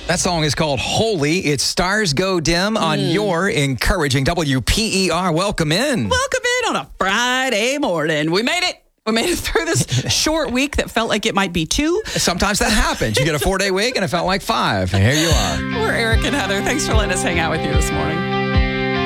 That song is called Holy. It's Stars Go Dim on your encouraging WPER. Welcome in. Welcome in on a Friday morning. We made it. We made it through this short week that felt like it might be 2. Sometimes that happens. You get a 4-day week and it felt like 5. And here you are. We're Eric and Heather. Thanks for letting us hang out with you this morning.